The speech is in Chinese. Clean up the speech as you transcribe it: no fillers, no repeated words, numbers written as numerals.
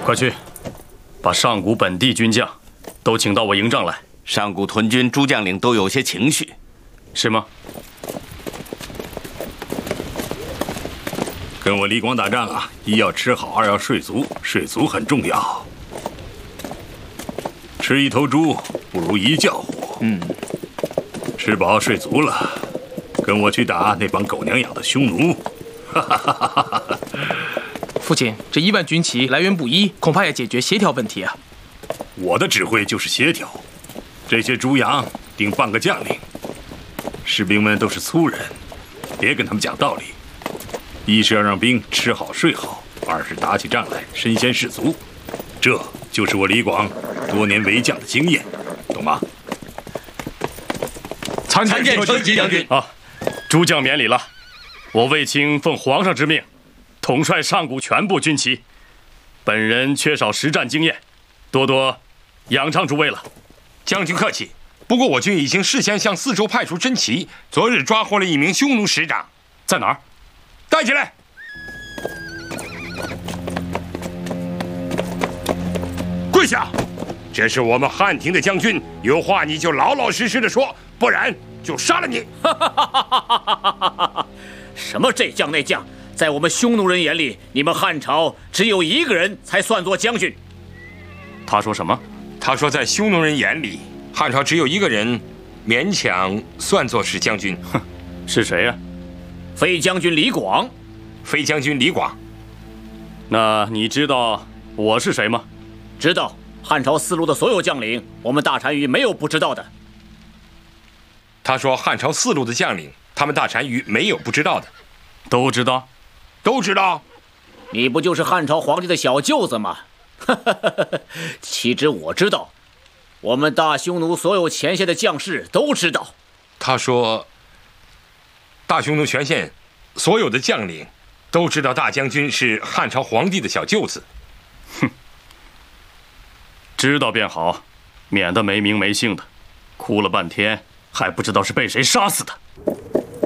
快去，把上古本地军将都请到我营帐来。 上古屯军诸将领都有些情绪， 是吗？ 跟我李广打仗啊，一要吃好，二要睡足，睡足很重要。吃一头猪不如一觉虎。吃饱睡足了，跟我去打那帮狗娘养的匈奴。 父亲，这1万军旗来源不一，恐怕要解决协调问题啊。 我的指挥就是协调，这些猪羊顶半个将领，士兵们都是粗人，别跟他们讲道理。一是要让兵吃好睡好，二是打起仗来身先士卒，这就是我李广多年为将的经验，懂吗？ 参见车骑将军。 啊，诸将免礼了。我卫青奉皇上之命，统帅上古全部军旗。本人缺少实战经验，多多仰仗诸位了。 将军客气，不过我军已经事先向四周派出侦旗，昨日抓获了一名匈奴使长， 在哪儿？ 带起来。跪下！这是我们汉庭的将军，有话你就老老实实的说，不然就杀了你。 什么这将那将，在我们匈奴人眼里，你们汉朝只有一个人才算作将军。 他说什么？ 他说在匈奴人眼里，汉朝只有一个人勉强算作是将军。 哼，是谁呀？ 飞将军李广。 飞将军李广。 那你知道我是谁吗？ 知道。汉朝四路的所有将领，我们大单于没有不知道的。 他说汉朝四路的将领，他们大单于没有不知道的。 都知道？ 都知道。 你不就是汉朝皇帝的小舅子吗？岂止我知道，我们大匈奴所有前线的将士都知道。 他说大匈奴全线所有的将领都知道大将军是汉朝皇帝的小舅子。 哼，知道便好，免得没名没姓的，哭了半天还不知道是被谁杀死的。